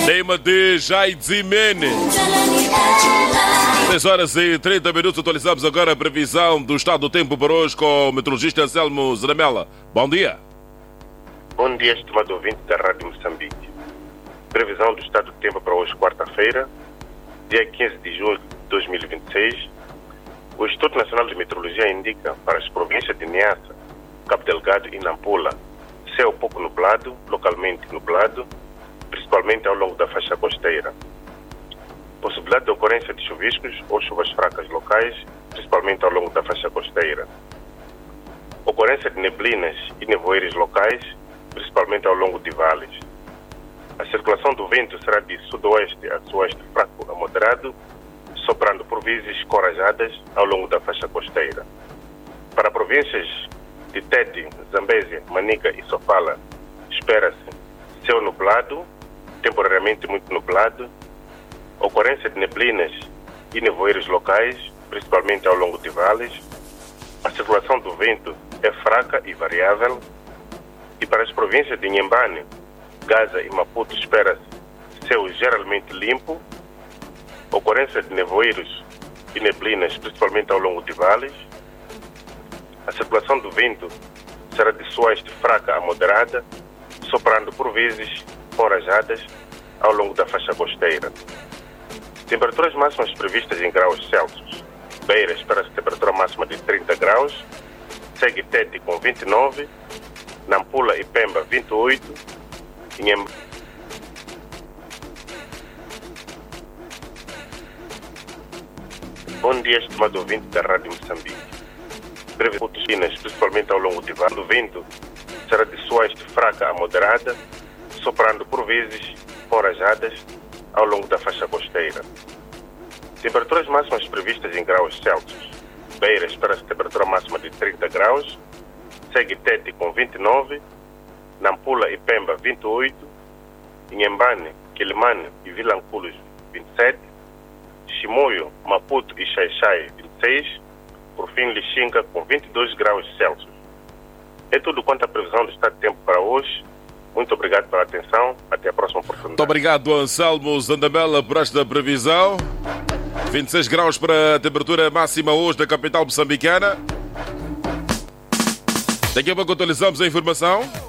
Tema de Jaidzimene. 6 horas e 30 minutos. Atualizamos agora a previsão do estado do tempo para hoje com o meteorologista Anselmo Zaramela. Bom dia. Bom dia, estimado ouvinte da Rádio Moçambique. Previsão do estado do tempo para hoje, quarta-feira, dia 15 de julho de 2026. O Instituto Nacional de Meteorologia indica para as províncias de Niassa, Cabo Delgado e Nampula céu pouco nublado, localmente nublado, principalmente ao longo da faixa costeira. Possibilidade de ocorrência de chuviscos ou chuvas fracas locais, principalmente ao longo da faixa costeira. Ocorrência de neblinas e nevoeiros locais, principalmente ao longo de vales. A circulação do vento será de sudoeste a suoeste fraco a moderado, soprando por vezes corajadas ao longo da faixa costeira. Para províncias de Tete, Zambésia, Manica e Sofala, espera-se céu nublado, temporariamente muito nublado, ocorrência de neblinas e nevoeiros locais, principalmente ao longo de vales. A circulação do vento é fraca e variável. E para as províncias de Inhambane, Gaza e Maputo espera-se céu geralmente limpo, ocorrência de nevoeiros e neblinas, principalmente ao longo de vales. A circulação do vento será de suoeste fraca a moderada, soprando por vezes com rajadas ao longo da faixa costeira. Temperaturas máximas previstas em graus Celsius. Beira espera-se temperatura máxima de 30 graus, segue Tete com 29, Nampula e Pemba 28, Bom dia, estimado ouvinte da Rádio Moçambique. Breve Chinas, principalmente ao longo de vale. O vento será de suoeste fraca a moderada, soprando por vezes com rajadas ao longo da faixa costeira. Temperaturas máximas previstas em graus Celsius. Beira espera-se temperatura máxima de 30 graus, segue Tete com 29, Nampula e Pemba 28, Inhambane, Quilimane e Vilanculos 27, Chimoio, Maputo e Xai-Xai 26, por fim Lixinga com 22 graus Celsius. É tudo quanto a previsão do estado de tempo para hoje. Muito obrigado pela atenção. Até a próxima oportunidade. Muito obrigado, Anselmo Zaramela, por esta previsão. 26 graus para a temperatura máxima hoje da capital moçambicana. Daqui a pouco atualizamos a informação.